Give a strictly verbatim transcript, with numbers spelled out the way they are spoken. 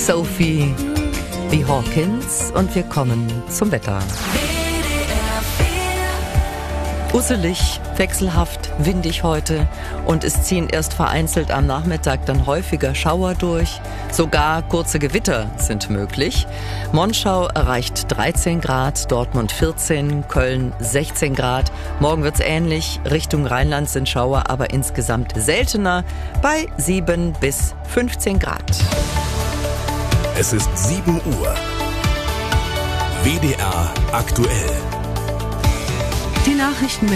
Sophie B. Hawkins und wir kommen zum Wetter. Usselig, wechselhaft, windig heute und es ziehen erst vereinzelt am Nachmittag dann häufiger Schauer durch. Sogar kurze Gewitter sind möglich. Monschau erreicht dreizehn Grad, Dortmund vierzehn, Köln sechzehn Grad. Morgen wird's ähnlich, Richtung Rheinland sind Schauer, aber insgesamt seltener bei sieben bis fünfzehn Grad. Es ist sieben Uhr. W D R aktuell. Die Nachrichten mit